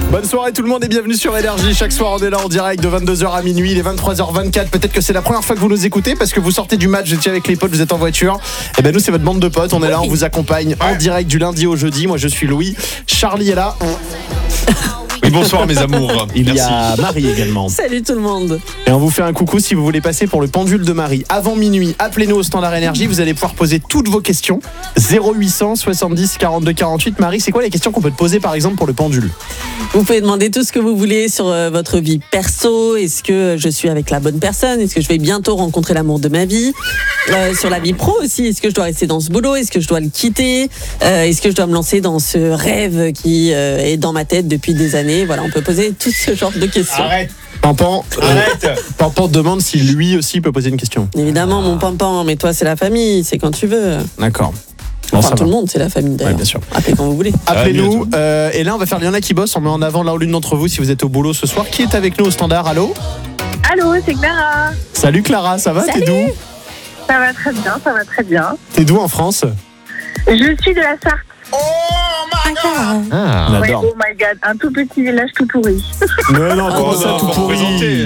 Bonne soirée tout le monde et bienvenue sur Énergie. Chaque soir on est là en direct de 22h à minuit, il est 23h24. Peut-être que c'est la première fois que vous nous écoutez parce que vous sortez du match, vous étiez avec les potes, vous êtes en voiture. Et ben nous c'est votre bande de potes, on est là, on vous accompagne en direct du lundi au jeudi. Moi je suis Louis, Charlie est là. Oui, bonsoir mes amours. Il y a Marie également. Salut tout le monde. Et on vous fait un coucou si vous voulez passer pour le pendule de Marie. Avant minuit, appelez-nous au standard énergie, vous allez pouvoir poser toutes vos questions. 0800 70 42 48. Marie, c'est quoi les questions qu'on peut te poser par exemple pour le pendule ? Vous pouvez demander tout ce que vous voulez sur votre vie perso. Est-ce que je suis avec la bonne personne ? Est-ce que je vais bientôt rencontrer l'amour de ma vie ? Sur la vie pro aussi, est-ce que je dois rester dans ce boulot ? Est-ce que je dois le quitter ? Est-ce que je dois me lancer dans ce rêve qui est dans ma tête depuis des années ? Voilà, on peut poser tout ce genre de questions. Arrête. Pampan demande si lui aussi peut poser une question. Évidemment, mon Pampan, mais toi c'est la famille, c'est quand tu veux. D'accord. Enfin, tout le monde, c'est la famille d'ailleurs. Ouais, bien sûr. Appelez quand vous voulez. Appelez-nous. Et là, on va faire l'Y en a qui bossent. On met en avant l'un ou l'une d'entre vous si vous êtes au boulot ce soir. Qui est avec nous au standard ? Allô ? Allô, c'est Clara. Salut Clara, ça va ? Salut. T'es d'où ? Ça va très bien, ça va très bien. T'es d'où en France ? Je suis de la Sarthe. On Ouais, adore. oh my god, un tout petit village tout pourri. Mais non, comment ça, non, tout faut pourri. présenter.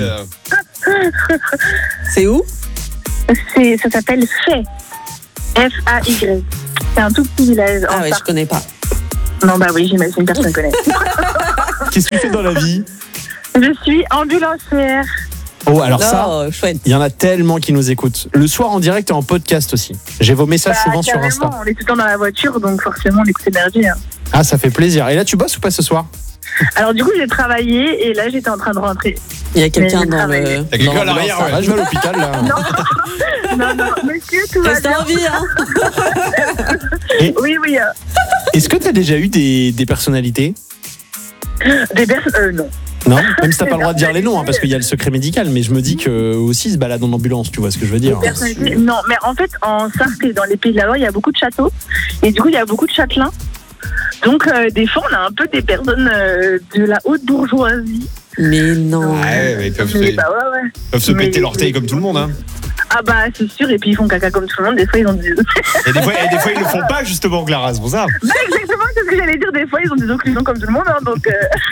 C'est où ? Ça s'appelle Fay. F-A-Y. C'est un tout petit village en Ah ouais, je Sarthe. connais pas. Non, bah oui, j'imagine personne connaît. Qu'est-ce que tu fais dans la vie ? Je suis ambulancière. Oh, alors ça, Oh, chouette. il y en a tellement qui nous écoutent. Le soir en direct et en podcast aussi. J'ai vos messages souvent sur Insta. On est tout le temps dans la voiture, donc forcément on écoute énergie. Hein. Ah, ça fait plaisir. Et là, tu bosses ou pas ce soir ? Alors du coup, j'ai travaillé et là, j'étais en train de rentrer. Il y a quelqu'un Mais dans travailler. le. T'as quelqu'un dans à l'arrière, l'ambulance, Ah, je vais à l'hôpital là. Non, monsieur, tout va Restez bien. en vie, hein. Oui. Est-ce que tu as déjà eu des personnalités ? Des personnes... non. Non, même si t'as pas le droit de dire les noms, hein, parce qu'il y a le secret médical, mais je me dis que aussi ils se baladent en ambulance, tu vois ce que je veux dire. Personnalité, non, mais en fait, en Sarthe et dans les Pays de la Loire, il y a beaucoup de châteaux. Et du coup, il y a beaucoup de châtelains. Donc, des fois, on a un peu des personnes de la haute bourgeoisie. Mais non. Ouais, mais ils peuvent Mais se, bah ouais. peuvent se Mais- péter l'orteil comme tout le monde. Hein. Ah bah, c'est sûr. Et puis, ils font caca comme tout le monde. Des fois, ils ont des... Et des fois, ils le font pas justement, Clara, c'est pour ça. Bah, exactement, c'est ce que j'allais dire. Des fois, ils ont des occlusions comme tout le monde. Hein, donc...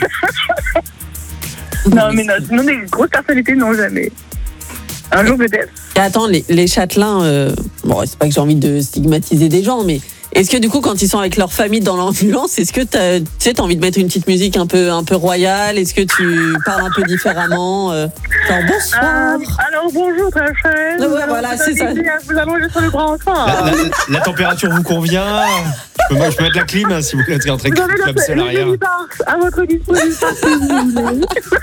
Non, mais non, sinon, des grosses personnalités, non, jamais. Un jour, peut-être. Et attends, les châtelains, bon, c'est pas que j'ai envie de stigmatiser des gens, mais est-ce que du coup, quand ils sont avec leur famille dans l'ambulance, est-ce que t'as envie de mettre une petite musique un peu royale ? Est-ce que tu parles un peu différemment Genre, bonsoir. Alors, bonjour, très cher. Ouais, voilà, c'est ça. Vous allongez sur le grand enfant. La température vous convient. Je peux mettre la clim hein, si vous voulez être très Vous avez comme ça à le l'arrière. mini-bar à votre disposition. si vous voulez.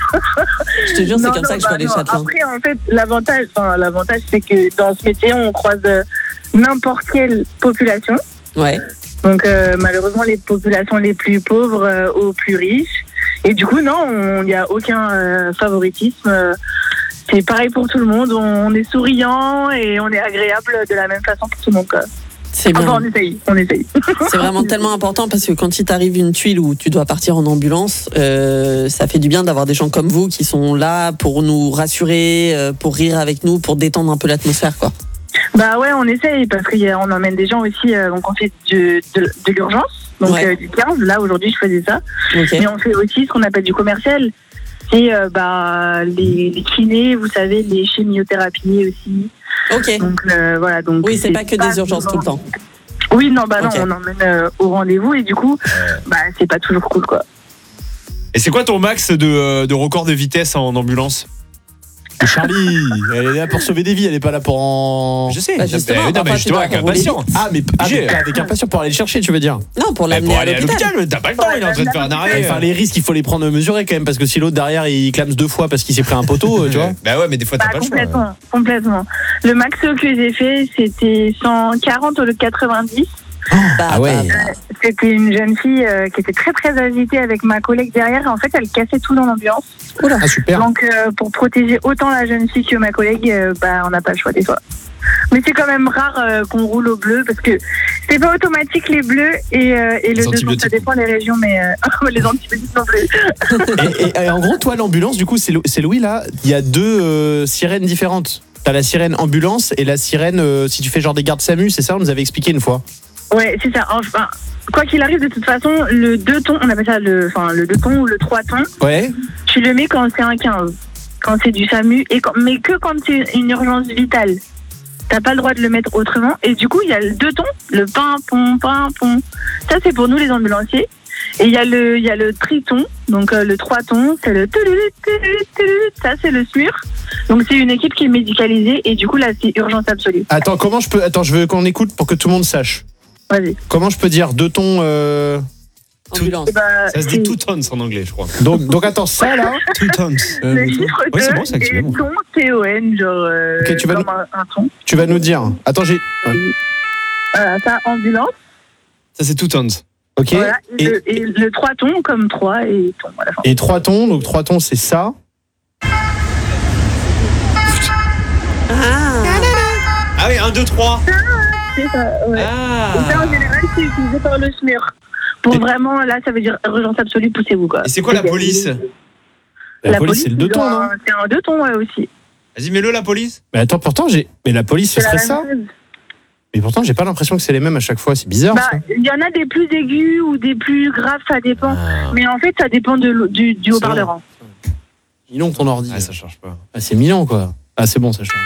Je te jure, c'est Non, comme ça que je vois les non. châtelains. Après, en fait, l'avantage, c'est que dans ce métier, on croise n'importe quelle population. Ouais. Donc, malheureusement, les populations les plus pauvres aux plus riches. Et du coup, non, il n'y a aucun favoritisme. C'est pareil pour tout le monde. On est souriant et on est agréable de la même façon pour tout le monde. Quoi. C'est bien. Enfin, on essaye. C'est vraiment tellement important parce que quand il t'arrive une tuile où tu dois partir en ambulance, ça fait du bien d'avoir des gens comme vous qui sont là pour nous rassurer, pour rire avec nous, pour détendre un peu l'atmosphère, quoi. Bah ouais, on essaye parce qu'on emmène des gens aussi. Donc, on fait de l'urgence, donc Ouais. du 15. Là, aujourd'hui, je faisais ça. Ok. Mais on fait aussi ce qu'on appelle du commercial. C'est les kinés, vous savez, les chimiothérapies aussi. Ok. Donc voilà. Donc Oui, c'est pas que des urgences tout le temps. Oui, non, bah non, Ok. on emmène au rendez-vous et du coup, bah c'est pas toujours cool, quoi. Et c'est quoi ton max de record de vitesse en ambulance ? Charlie, elle est là pour sauver des vies, elle est pas là pour en. Je sais. Bah, justement, non, mais parfois, justement tu avec un dois rouler patient. vite. Ah, mais Obligé. avec un patient pour aller le chercher, tu veux dire ? Non, pour l'amener Pour à aller à l'hôpital. l'hôpital, t'as pas le temps, il est en train de faire un arrêt. Enfin, les risques, il faut les prendre mesurés quand même, parce que si l'autre derrière il clame 2 fois parce qu'il s'est pris un poteau, tu vois. Bah ouais, mais des fois t'as Bah, pas le choix. complètement. Le max que j'ai fait, c'était 140 au lieu de 90. Ah ouais. C'était une jeune fille qui était très très agitée avec ma collègue derrière. En fait, elle cassait tout dans l'ambiance. Ah super. Donc, pour protéger autant la jeune fille que ma collègue, on n'a pas le choix des fois. Mais c'est quand même rare qu'on roule au bleu parce que c'est pas automatique les bleus et le 200, ça antibiotiques. dépend des régions, mais les antibiotiques non plus. Et en gros, toi, l'ambulance, du coup, c'est Louis là. Il y a 2 sirènes différentes. T'as la sirène ambulance et la sirène si tu fais genre des gardes SAMU, c'est ça, on nous avait expliqué une fois. Ouais, c'est ça. Enfin, quoi qu'il arrive, de toute façon, le 2 tons, on appelle ça le 2 tons ou le 3 tons, Ouais. tu le mets quand c'est un 15, quand c'est du SAMU, mais que quand c'est une urgence vitale. T'as pas le droit de le mettre autrement. Et du coup, il y a le 2 tons, le pom. Ça, c'est pour nous les ambulanciers. Et il y a le triton, donc le 3 tons, c'est le ça c'est le SMUR. Donc c'est une équipe qui est médicalisée et du coup là c'est urgence absolue. Attends, je veux qu'on écoute pour que tout le monde sache. Vas-y. Comment je peux dire 2 tons Ambulance. Et bah, Ça se dit 2 tons en anglais, je crois. donc attends, ça là. 2 tons. le chiffre 2 Ouais, c'est bon, c'est activé, et bon. ton, T-O-N, genre Ok, tu vas comme un ton. Tu vas nous dire. Attends, j'ai. Voilà, ça, ambulance. Ça, c'est 2 tons. Ok. Voilà, et Et, le 3 tons comme 3 et ton à la fin. et 3 tons, donc 3 tons c'est ça. Ah oui, 1, 2, 3. C'est ça, ouais. Ah. Et ça en général c'est utilisé par le SMUR. Pour vraiment, là ça veut dire urgence absolue, poussez-vous quoi. Et c'est quoi la police? La police, c'est le 2 tons, non? C'est un 2 tons, ouais, aussi. Vas-y, mets-le, la police. Mais attends, pourtant j'ai. Mais la police, ce C'est la serait même ça. chose. Mais pourtant, j'ai pas l'impression que c'est les mêmes à chaque fois. C'est bizarre. Bah, ça. il y en a des plus aigus ou des plus graves, ça dépend. Mais en fait, ça dépend du haut-parleur. Hein. Milon ton ordi. Ah, ça charge pas. Ah, c'est Milan quoi. Ah, c'est bon, ça change.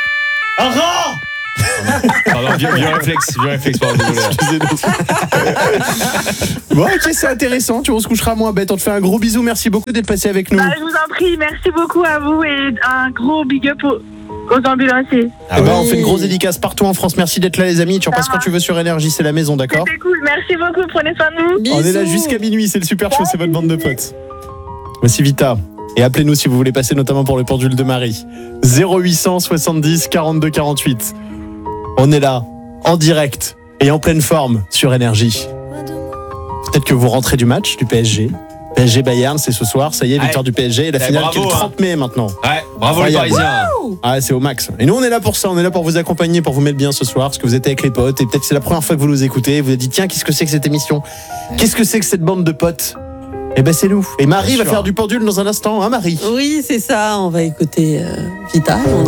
Pardon, vieux réflexe, pardon, désolé. Bon, ok, c'est intéressant. On se couchera moins bête. On te fait un gros bisou. Merci beaucoup d'être passé avec nous. Bah, je vous en prie, merci beaucoup à vous et un gros big up aux ambulanciers. Eh ben, oui. on fait une grosse dédicace partout en France. Merci d'être là, les amis. Tu repasses quand tu veux sur Énergie. C'est la maison, d'accord? C'était cool, merci beaucoup, prenez soin de vous. Bisous. On est là jusqu'à minuit. C'est le super show. C'est votre bande de potes. Voici Vita. Et appelez-nous si vous voulez passer, notamment pour le pendule de Marie. 0800 70 42 48. On est là, en direct et en pleine forme sur Énergie. Peut-être que vous rentrez du match du PSG. PSG Bayern, c'est ce soir. Ça y est, victoire du PSG. Et la finale bravo, qui est le 30 mai maintenant. Ouais, bravo les Incroyable. Parisiens. Ah, c'est au max. Et nous, on est là pour ça. On est là pour vous accompagner, pour vous mettre bien ce soir. Parce que vous êtes avec les potes. Et peut-être que c'est la première fois que vous nous écoutez. Vous vous dites, tiens, qu'est-ce que c'est que cette émission? Qu'est-ce que c'est que cette bande de potes? Eh ben, c'est nous. Et Marie Bien va sûr. faire du pendule dans un instant, hein, Marie? Oui, c'est ça. On va écouter Vita. On